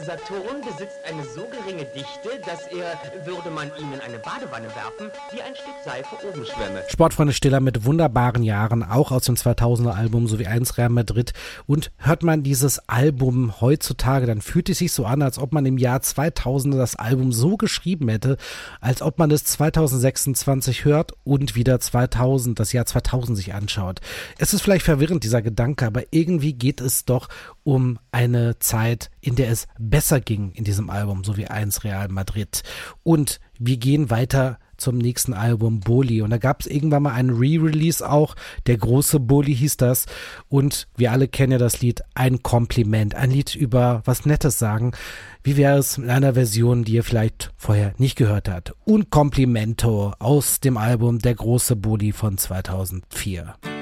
Saturn besitzt eine so geringe Dichte, dass er, würde man ihn in eine Badewanne werfen, wie ein Stück Seife oben schwämme. Sportfreunde Stiller mit wunderbaren Jahren, auch aus dem 2000er Album sowie 1 Real Madrid. Und hört man dieses Album heutzutage, dann fühlt es sich so an, als ob man im Jahr 2000 das Album so geschrieben hätte, als ob man es 2026 hört und wieder das Jahr 2000 sich anschaut. Es ist vielleicht verwirrend, dieser Gedanke, aber irgendwie geht es doch um eine Zeit, in der es besser ging in diesem Album, so wie 1 Real Madrid. Und wir gehen weiter zum nächsten Album, Boli. Und da gab es irgendwann mal einen Re-Release auch. Der große Boli hieß das. Und wir alle kennen ja das Lied Ein Kompliment. Ein Lied über was Nettes sagen. Wie wäre es in einer Version, die ihr vielleicht vorher nicht gehört habt? Un Complimento aus dem Album Der große Boli von 2004.